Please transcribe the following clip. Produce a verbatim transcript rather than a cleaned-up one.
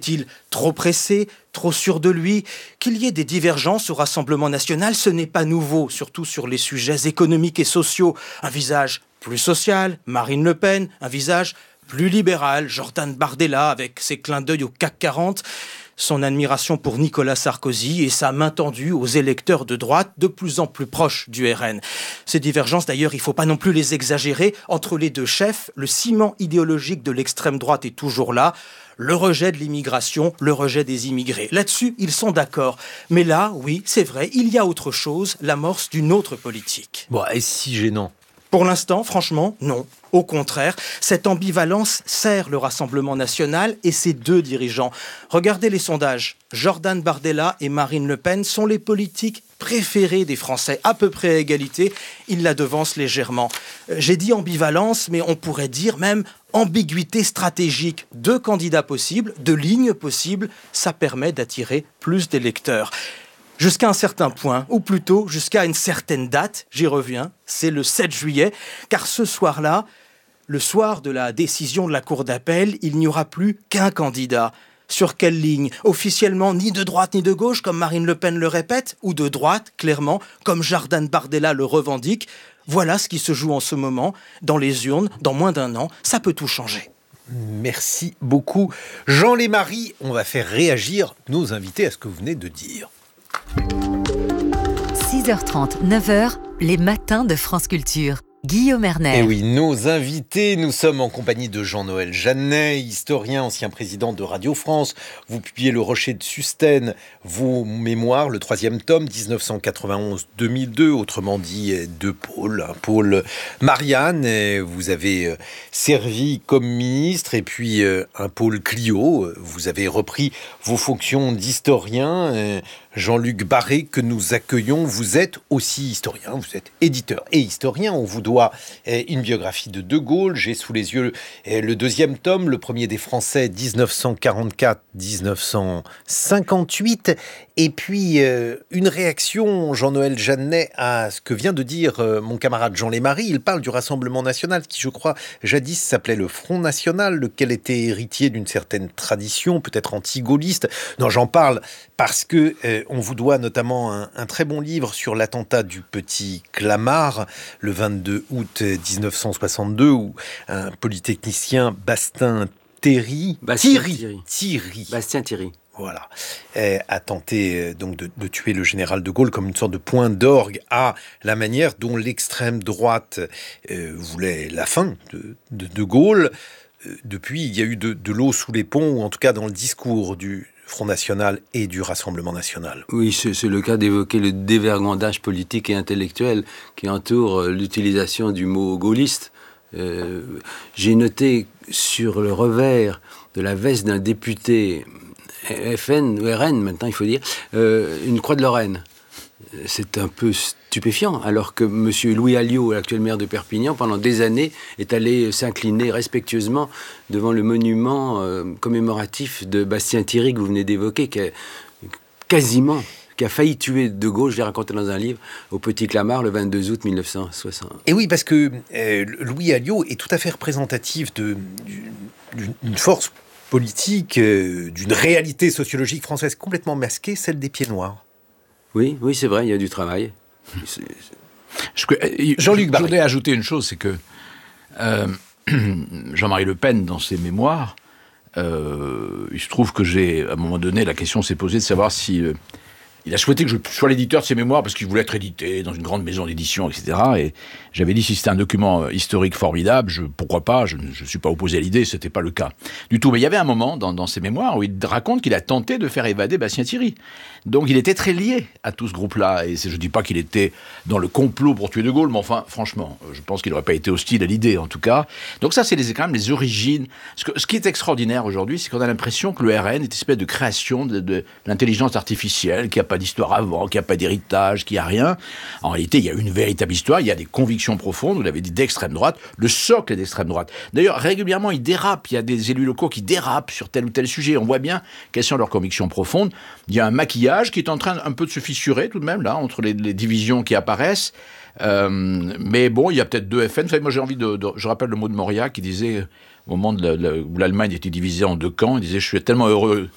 Est-il trop pressé, trop sûr de lui? Qu'il y ait des divergences au Rassemblement national, ce n'est pas nouveau, surtout sur les sujets économiques et sociaux. Un visage plus social, Marine Le Pen, un visage plus libéral, Jordan Bardella avec ses clins d'œil au C A C quarante, son admiration pour Nicolas Sarkozy et sa main tendue aux électeurs de droite de plus en plus proches du R N. Ces divergences, d'ailleurs, il ne faut pas non plus les exagérer. Entre les deux chefs, le ciment idéologique de l'extrême droite est toujours là. Le rejet de l'immigration, le rejet des immigrés. Là-dessus, ils sont d'accord. Mais là, oui, c'est vrai, il y a autre chose, l'amorce d'une autre politique. Bon, et si gênant? Pour l'instant, franchement, non. Au contraire, cette ambivalence sert le Rassemblement national et ses deux dirigeants. Regardez les sondages. Jordan Bardella et Marine Le Pen sont les politiques préférés des Français, à peu près à égalité. Ils la devancent légèrement. J'ai dit ambivalence, mais on pourrait dire même ambiguïté stratégique. Deux candidats possibles, deux lignes possibles, ça permet d'attirer plus d'électeurs. Jusqu'à un certain point, ou plutôt jusqu'à une certaine date, j'y reviens, c'est le sept juillet, car ce soir-là, le soir de la décision de la Cour d'appel, il n'y aura plus qu'un candidat. Sur quelle ligne? Officiellement, ni de droite ni de gauche, comme Marine Le Pen le répète, ou de droite, clairement, comme Jordan Bardella le revendique. Voilà ce qui se joue en ce moment, dans les urnes, dans moins d'un an, ça peut tout changer. Merci beaucoup. Jean Lémarie, on va faire réagir nos invités à ce que vous venez de dire. six heures trente, neuf heures, les matins de France Culture. Guillaume Erner. Et oui, nos invités, nous sommes en compagnie de Jean-Noël Jeannet, historien, ancien président de Radio France. Vous publiez Le Rocher de Sustène, vos mémoires, le troisième tome, dix-neuf cent quatre-vingt-onze à deux mille deux, autrement dit deux pôles, un pôle Marianne, vous avez servi comme ministre, et puis un pôle Clio, vous avez repris vos fonctions d'historien. Jean-Luc Barré, que nous accueillons, vous êtes aussi historien, vous êtes éditeur et historien, on vous doit une biographie de De Gaulle, j'ai sous les yeux le deuxième tome, le premier des Français, dix-neuf cent quarante-quatre à dix-neuf cent cinquante-huit, et puis euh, une réaction, Jean-Noël Jeannet, à ce que vient de dire euh, mon camarade Jean Lémarie. Il parle du Rassemblement national qui, je crois, jadis s'appelait le Front national, lequel était héritier d'une certaine tradition, peut-être anti-gaulliste. Non, j'en parle parce que euh, on vous doit notamment un, un très bon livre sur l'attentat du Petit Clamart, le vingt-deux août dix-neuf cent soixante-deux, où un polytechnicien, Bastien Thierry, Bastien Thierry, Thierry. Thierry, Bastien Thierry. Voilà, euh, a tenté euh, donc de, de tuer le général de Gaulle comme une sorte de point d'orgue à la manière dont l'extrême droite euh, voulait la fin de de, de Gaulle. Euh, depuis, il y a eu de, de l'eau sous les ponts, ou en tout cas dans le discours du Front national et du Rassemblement national. Oui, c'est, c'est le cas d'évoquer le dévergondage politique et intellectuel qui entoure euh, l'utilisation du mot gaulliste. Euh, j'ai noté sur le revers de la veste d'un député F N, ou R N maintenant il faut dire, euh, une croix de Lorraine. C'est un peu stupéfiant, alors que M. Louis Alliot, l'actuel maire de Perpignan, pendant des années, est allé s'incliner respectueusement devant le monument euh, commémoratif de Bastien Thierry que vous venez d'évoquer, qui a quasiment, qui a failli tuer De Gaulle, je l'ai raconté dans un livre, au Petit Clamart, le vingt-deux août mille neuf cent soixante. Et oui, parce que euh, Louis Alliot est tout à fait représentatif de, d'une force politique, euh, d'une réalité sociologique française complètement masquée, celle des pieds noirs. Oui, oui, c'est vrai, il y a du travail. C'est, c'est... Je, Jean-Luc Barré. Je voudrais ajouter une chose, c'est que euh, Jean-Marie Le Pen, dans ses mémoires, euh, il se trouve que j'ai, à un moment donné, la question s'est posée de savoir si... Euh, il a souhaité que je sois l'éditeur de ses mémoires parce qu'il voulait être édité dans une grande maison d'édition, et cetera. Et j'avais dit, si c'était un document historique formidable, je, pourquoi pas, je ne suis pas opposé à l'idée, ce n'était pas le cas du tout. Mais il y avait un moment dans, dans ses mémoires où il raconte qu'il a tenté de faire évader Bastien Thierry. Donc il était très lié à tout ce groupe-là. Et c'est, je ne dis pas qu'il était dans le complot pour tuer De Gaulle, mais enfin, franchement, je pense qu'il n'aurait pas été hostile à l'idée, en tout cas. Donc ça, c'est les, quand même les origines. Ce, que, ce qui est extraordinaire aujourd'hui, c'est qu'on a l'impression que le R N est une espèce de création de, de l'intelligence artificielle, qui n'a pas d'histoire avant, qu'il n'y a pas d'héritage, qu'il n'y a rien. En réalité, il y a une véritable histoire, il y a des convictions profondes, vous l'avez dit, d'extrême droite, le socle est d'extrême droite. D'ailleurs, régulièrement, ils dérapent, il y a des élus locaux qui dérapent sur tel ou tel sujet, on voit bien quelles sont leurs convictions profondes. Il y a un maquillage qui est en train un peu de se fissurer, tout de même, là, entre les, les divisions qui apparaissent. Euh, mais bon, il y a peut-être deux F N. Vous savez, moi, j'ai envie de, de... Je rappelle le mot de Moria qui disait... Au moment de la, la, où l'Allemagne était divisée en deux camps, il disait « Je suis tellement heureux